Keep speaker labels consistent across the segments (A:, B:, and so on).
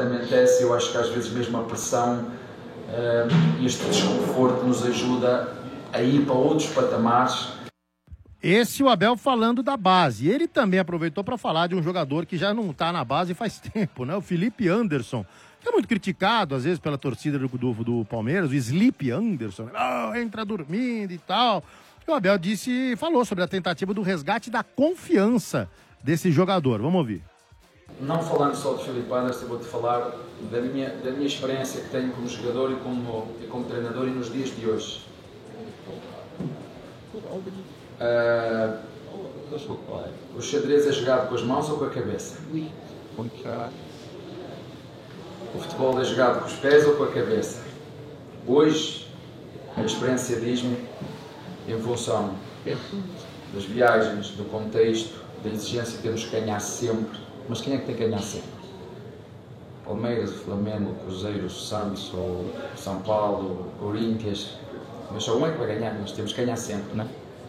A: exatamente essa. Eu acho que às vezes mesmo a pressão e este desconforto nos ajuda a ir para outros patamares.
B: Esse o Abel falando da base. Ele também aproveitou para falar de um jogador que já não está na base faz tempo, né? O Felipe Anderson, que é muito criticado, às vezes, pela torcida do Palmeiras, o Sleep Anderson. Entra dormindo e tal. E o Abel falou sobre a tentativa do resgate da confiança desse jogador. Vamos ouvir.
A: Não falando só do Felipe Anderson, vou-te falar da minha experiência que tenho como jogador e como treinador e nos dias de hoje. O xadrez é jogado com as mãos ou com a cabeça? O futebol é jogado com os pés ou com a cabeça? Hoje, a experiência diz-me, em função das viagens, do contexto, da exigência que temos que ganhar sempre. Mas quem é que tem que ganhar sempre? Palmeiras, o Flamengo, o Cruzeiro, o Santos, o São Paulo, o Corinthians. Mas só um é que vai ganhar, mas temos que ganhar sempre, não é?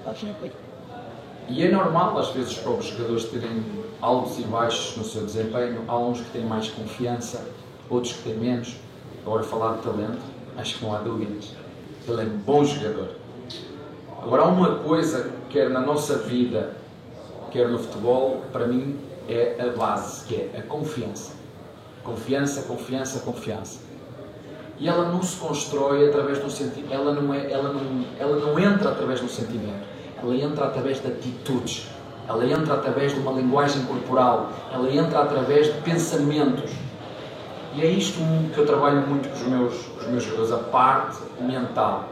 A: E é normal, às vezes, os próprios jogadores terem altos e baixos no seu desempenho. Há uns que têm mais confiança, outros que têm menos. Agora, falar de talento, acho que não há dúvidas. Ele é um bom jogador. Agora, há uma coisa, quer na nossa vida, quer no futebol, que para mim é a base, que é a confiança. Confiança, confiança, confiança. E ela não se constrói através de um sentimento. Ela não entra através de um sentimento. Ela entra através de atitudes, ela entra através de uma linguagem corporal, ela entra através de pensamentos. E é isto que eu trabalho muito com os meus jogadores, a parte mental.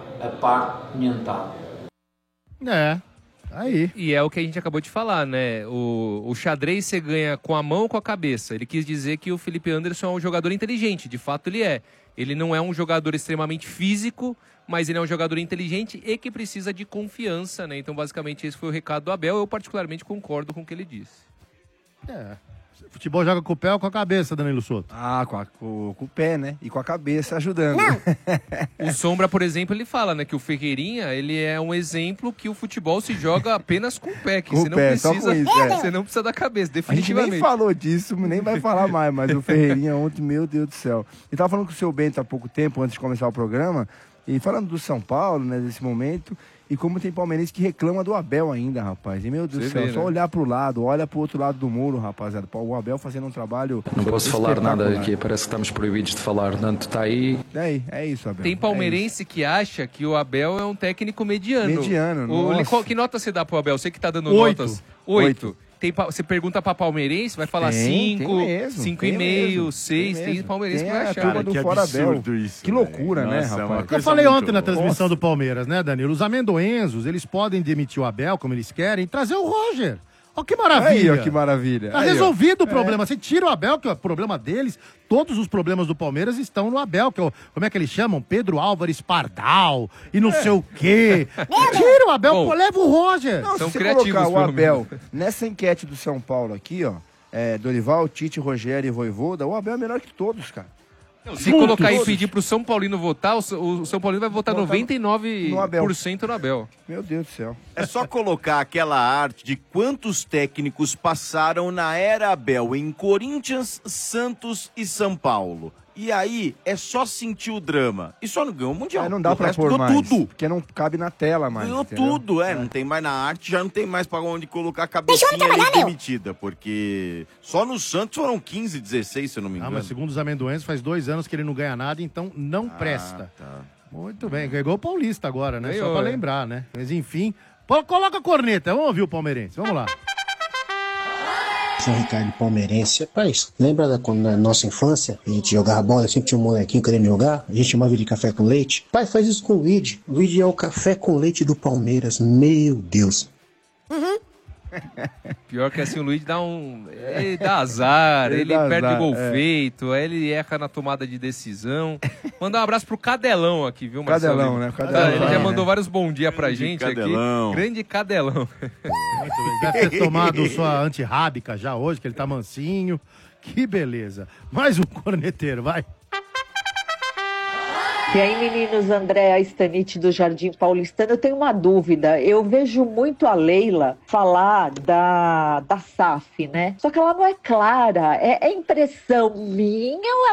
B: Aí.
C: E é o que a gente acabou de falar, né? O xadrez você ganha com a mão ou com a cabeça. Ele quis dizer que o Felipe Anderson é um jogador inteligente, de fato ele é. Ele não é um jogador extremamente físico, mas ele é um jogador inteligente e que precisa de confiança, né? Então, basicamente, esse foi o recado do Abel. Eu, particularmente, concordo com o que ele disse.
B: Futebol joga com o pé ou com a cabeça, Danilo Souto?
D: Com o pé, né? E com a cabeça ajudando.
C: O Sombra, por exemplo, ele fala, né, que o Ferreirinha, ele é um exemplo que o futebol se joga apenas com o pé, que você não precisa, você não precisa da cabeça, definitivamente.
D: A gente nem falou disso, nem vai falar mais, mas o Ferreirinha ontem, meu Deus do céu. Eu tava falando com o seu Bento há pouco tempo, antes de começar o programa, e falando do São Paulo, né, desse momento, e como tem palmeirense que reclama do Abel ainda, rapaz. E, meu Deus do céu, só olhar pro lado, olha pro outro lado do muro, rapaziada. O Abel fazendo um trabalho...
A: Não posso falar nada aqui, parece que estamos proibidos de falar. Tanto está aí...
D: É isso, Abel.
C: Tem palmeirense que acha que o Abel é um técnico mediano. Que nota você dá pro Abel? Você que tá dando notas. 8. Você pergunta pra palmeirense, vai falar 5, 5,5, 6. Tem palmeirense que vai achar.
D: Que absurdo isso. Que loucura, né, rapaz?
B: Eu falei ontem na transmissão do Palmeiras, né, Danilo? Os amendoenzos, eles podem demitir o Abel, como eles querem, e trazer o Roger. Olha que maravilha.
D: Aí, ó, que maravilha.
B: Tá resolvido o problema. Você tira o Abel, que é o problema deles. Todos os problemas do Palmeiras estão no Abel, que é como é que eles chamam? Pedro Álvares Pardal e não sei o quê. Tira o Abel, leva o Roger.
D: Não, se você colocar o Abel nessa enquete do São Paulo aqui, ó, Dorival, Tite, Rogério e Vojvoda, o Abel é melhor que todos, cara.
C: Não, se colocar e pedir pro São Paulino votar, o São Paulino vai votar 99% no Abel.
D: Meu Deus do céu.
E: É só colocar aquela arte de quantos técnicos passaram na era Abel em Corinthians, Santos e São Paulo. E aí, é só sentir o drama. E só não ganhou o Mundial.
D: Não dá pra pôr mais, tudo. Porque não cabe na tela mais.
E: Ganhou tudo, não tem mais na arte, já não tem mais pra onde colocar a cabecinha ali demitida. Porque só no Santos foram 15, 16, se eu não me engano.
B: Mas segundo os amendoenses, faz 2 anos que ele não ganha nada, então não presta.
E: Tá.
B: Muito bem, ganhou o Paulista agora, né? Só pra lembrar, né? Mas enfim, coloca a corneta, vamos ouvir o palmeirense, vamos lá.
F: São Ricardo palmeirense. Rapaz, lembra na nossa infância? A gente jogava bola, sempre tinha um molequinho querendo jogar. A gente chamava de café com leite. Pai, faz isso com o Luigi. O Luigi é o café com leite do Palmeiras. Meu Deus.
C: Pior que assim, o Luiz ele dá azar, ele perde o gol feito, aí ele erra na tomada de decisão. Mandar um abraço pro Cadelão aqui, viu, Marcelo?
D: Cadelão, né? Cadelão,
C: ele já mandou vários bom dia pra gente
E: Cadelão.
C: aqui. Grande Cadelão.
B: Muito bem. Deve ter tomado sua antirrábica já hoje, que ele tá mansinho. Que beleza. Mais um corneteiro, vai.
G: E aí, meninos, Andréa Stanite do Jardim Paulistano, eu tenho uma dúvida. Eu vejo muito a Leila falar da SAF, né? Só que ela não é clara. É impressão minha ou